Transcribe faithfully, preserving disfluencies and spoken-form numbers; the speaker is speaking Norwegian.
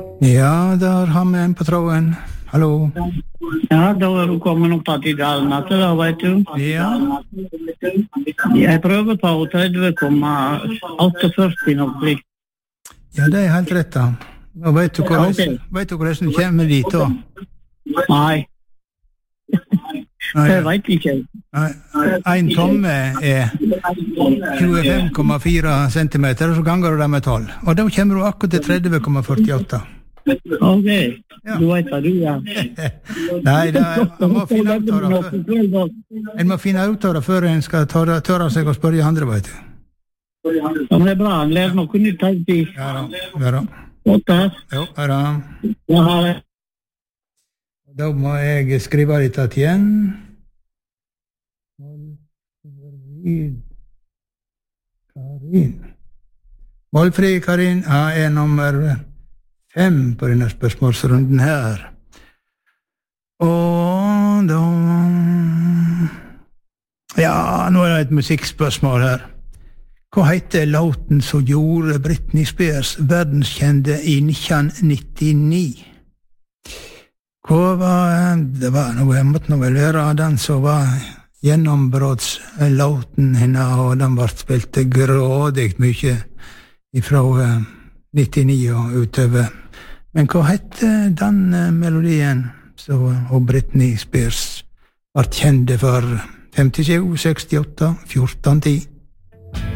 Ja, der har vi en på tråden. Hallo. Ja, da er du kommet opp at i Dalmat, da, vet du. Ja. Jeg prøver på tretti komma førtiåtte nok blir. Ja, det er helt rett da. Og vet du hvordan, Ja, ok. vet du hvordan du kommer dit da? Nei. Nei, Det vet jeg ikke. nei. En tomme er tjuefem komma fire centimeter, og så ganger du det med tolv. Og da kommer du akkurat til tretti komma førtiåtte. Ok, Ja. du vet hva du er. Nei, det er, man må finne ut av det før. En må finne ut av det før en skal tørre, tørre seg å spørre andre, vet du. Ja, det er bra, han lærer noe nytt hele tiden. Ja da, ja da. Godt da. Jo, ja da. Jeg har det. Da må jeg skrive litt igjen. Karin. Målfri Karin ja, er nummer fem på denne spørsmålsrunden her. Og da... Ja, nå er det et musikkspørsmål her. Hva heter låten som gjorde Britney Spears verdenskjente i nitten nittini? Hva var, det var noe, jeg måtte nå vel være den som var gjennombrottslåten henne, og den ble spilt grådig mye fra nittini og utover. Men hva heter den melodien som Britney Spears ble kjent for femtisju, sekstiåtte, fjorten, ti?